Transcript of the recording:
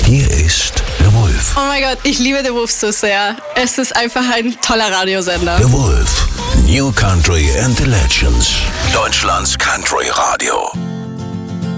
Hier ist der Wolf. Oh mein Gott, ich liebe The Wolf so sehr. Es ist einfach ein toller Radiosender. Der Wolf. New Country and the Legends. Deutschlands Country Radio.